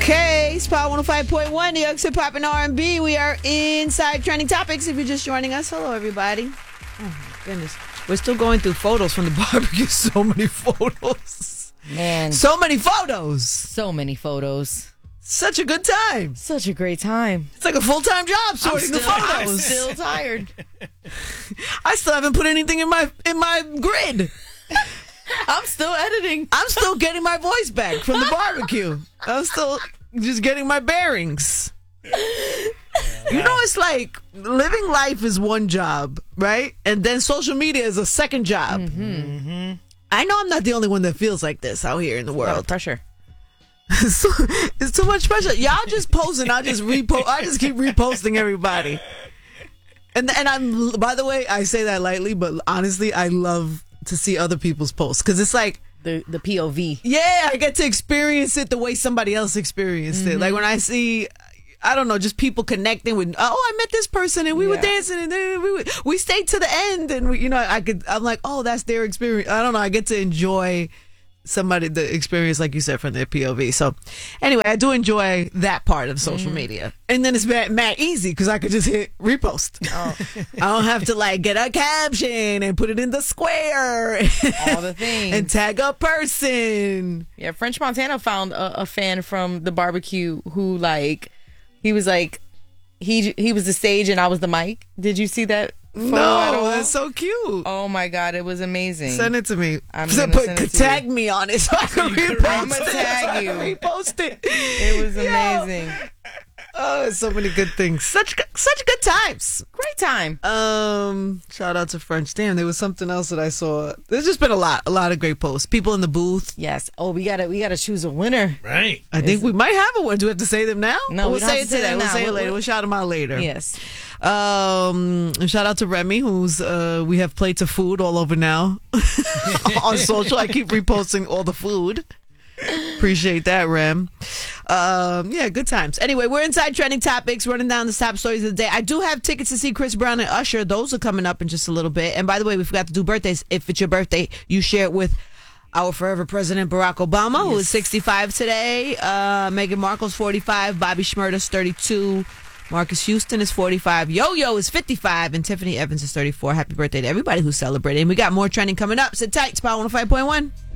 Okay, Spot 105.1, New York Hip Hop and R&B. We are inside Trending Topics. If you're just joining us, hello everybody. Oh my goodness, we're still going through photos from the barbecue. So many photos, man. So many photos. So many photos. Such a good time. Such a great time. It's like a full-time job sorting the photos. I'm still tired. I still haven't put anything in my grid. I'm still editing. I'm still getting my voice back from the barbecue. I'm still just getting my bearings. You know, it's like living life is one job, right? And then social media is a second job. Mm-hmm. I know I'm not the only one that feels like this out here in the world. Pressure. It's too much pressure. Y'all just post and I just repost. I just keep reposting everybody. And I'm, by the way, I say that lightly, but honestly, I love to see other people's posts because it's like the POV. Yeah, I get to experience it the way somebody else experienced it. Like when I see, I don't know, just people connecting with, I met this person and we were dancing and then we stayed to the end and I'm like, oh, that's their experience. I don't know, I get to enjoy the experience, like you said, from their POV. So anyway, I do enjoy that part of social media. And then it's mad easy because I could just hit repost. I don't have to like get a caption and put it in the square. All the things. And tag a person. Yeah, French Montana found a fan from the barbecue who he was like, he was the stage and I was the mic. Did you see that? No, that's so cute. Oh my God, it was amazing. Send it to me. I'm gonna send it to tag you. me on it so I can repost I'm gonna tag you. Repost it. It was amazing. Oh, so many good things. Such good times. Great time. Shout out to French. Damn, there was something else that I saw. There's just been a lot of great posts. People in the booth. Yes. Oh, we gotta choose a winner. Right. I think we might have a winner. Do we have to say them now? No, we'll say it today. We'll say it later. We'll shout them out later. Yes. Shout out to Remy, who's we have plates of food all over now on social. I keep reposting all the food. Appreciate that, Rem. Yeah, good times. Anyway, we're inside Trending Topics, running down the top stories of the day. I do have tickets to see Chris Brown and Usher. Those are coming up in just a little bit. And by the way, we forgot to do birthdays. If it's your birthday, you share it with our forever president, Barack Obama, who is 65 today. Meghan Markle's 45. Bobby Shmurda's 32. Marcus Houston is 45. Yo-Yo is 55. And Tiffany Evans is 34. Happy birthday to everybody who's celebrating. We got more trending coming up. Sit tight. Spot 105.1.